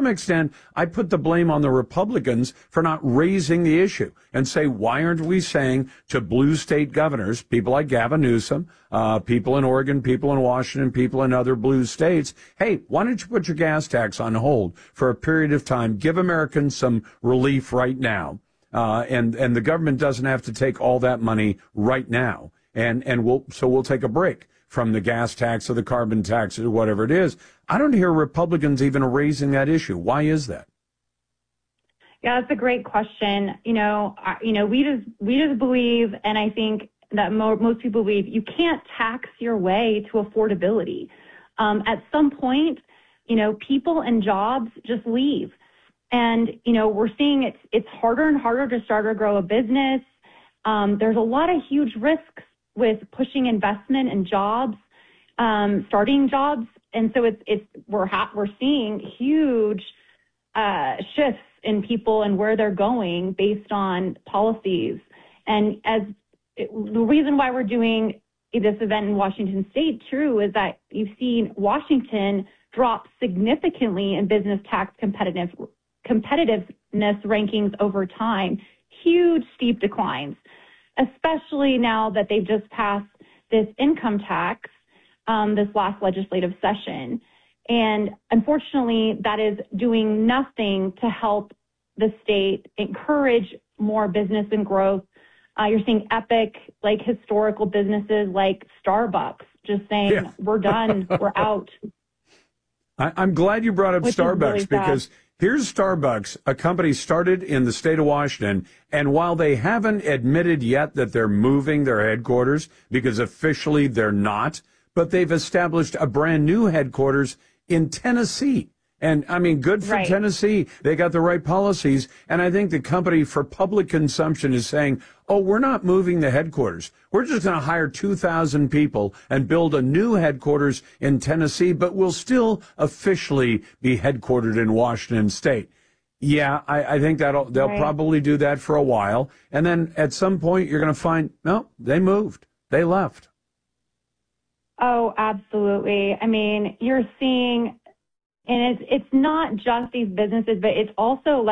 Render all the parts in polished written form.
some extent, I put the blame on the Republicans for not raising the issue and say, why aren't we saying to blue state governors, people like Gavin Newsom, people in Oregon, people in Washington, people in other blue states, hey, why don't you put your gas tax on hold for a period of time, give Americans some relief right now, and the government doesn't have to take all that money right now, and we'll take a break from the gas tax or the carbon tax or whatever it is. I don't hear Republicans even raising that issue. Why is that? Yeah, that's a great question. We just believe, and I think that most people believe, you can't tax your way to affordability. At some point, people and jobs just leave. And, we're seeing it's harder and harder to start or grow a business. There's a lot of huge risks with pushing investment and jobs, starting jobs. And so we're seeing huge shifts in people and where they're going based on policies. And the reason why we're doing this event in Washington State, too, is that you've seen Washington drop significantly in business tax competitiveness rankings over time, huge steep declines, especially now that they've just passed this income tax this last legislative session. And unfortunately, that is doing nothing to help the state encourage more business and growth. You're seeing epic, historical businesses like Starbucks just saying, we're done, we're out. I'm glad you brought up Starbucks, because here's Starbucks, a company started in the state of Washington, and while they haven't admitted yet that they're moving their headquarters, because officially they're not, but they've established a brand new headquarters in Tennessee. And, good for Tennessee. They got the right policies. And I think the company for public consumption is saying, we're not moving the headquarters. We're just going to hire 2,000 people and build a new headquarters in Tennessee, but we'll still officially be headquartered in Washington State. Yeah, I think they'll probably do that for a while. And then at some point, you're going to find, no, they moved. They left. Oh, absolutely. You're seeing, and it's not just these businesses, but it's also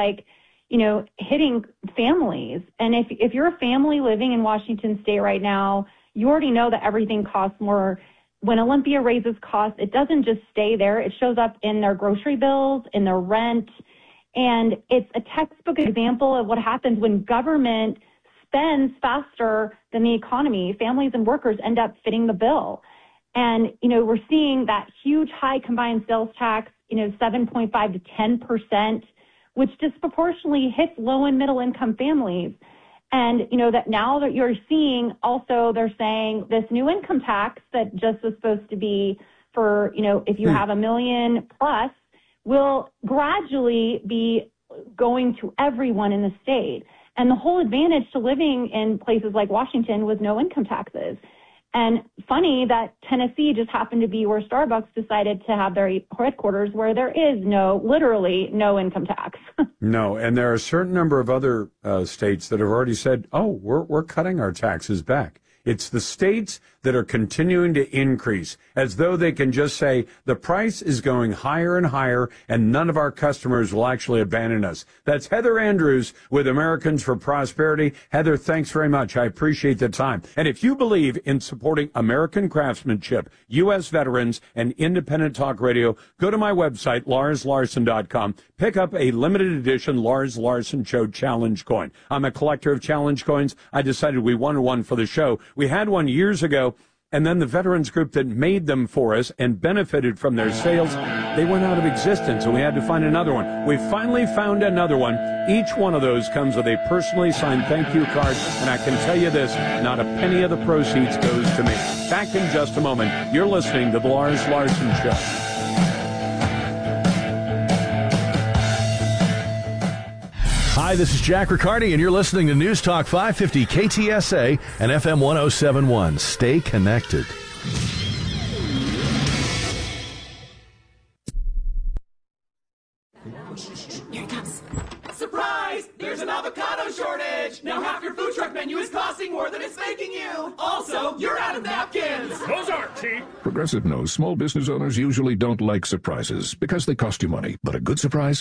hitting families. And if you're a family living in Washington State right now, you already know that everything costs more. When Olympia raises costs, it doesn't just stay there. It shows up in their grocery bills, in their rent. And it's a textbook example of what happens when government spends faster than the economy. Families and workers end up fitting the bill. And, we're seeing that huge high combined sales tax, 7.5 to 10%, which disproportionately hits low and middle income families. And, that now that you're seeing also, they're saying this new income tax that just was supposed to be for, if you have $1 million plus, will gradually be going to everyone in the state. And the whole advantage to living in places like Washington was no income taxes. And funny that Tennessee just happened to be where Starbucks decided to have their headquarters, where there is literally no income tax. No, and there are a certain number of other states that have already said, we're cutting our taxes back. It's the states that are continuing to increase, as though they can just say the price is going higher and higher and none of our customers will actually abandon us. That's Heather Andrews with Americans for Prosperity. Heather, thanks very much. I appreciate the time. And if you believe in supporting American craftsmanship, U.S. veterans, and independent talk radio, go to my website, LarsLarson.com. Pick up a limited edition Lars Larson Show Challenge coin. I'm a collector of challenge coins. I decided we wanted one for the show. We had one years ago, and then the veterans group that made them for us and benefited from their sales, they went out of existence, and we had to find another one. We finally found another one. Each one of those comes with a personally signed thank you card, and I can tell you this, not a penny of the proceeds goes to me. Back in just a moment. You're listening to The Lars Larson Show. Hi, this is Jack Riccardi, and you're listening to News Talk 550 KTSA and FM 1071. Stay connected. Here it comes. Surprise! There's an avocado shortage! Now half your food truck menu is costing more than it's making you! Also, you're out of napkins! Those aren't cheap! Progressive knows small business owners usually don't like surprises because they cost you money. But a good surprise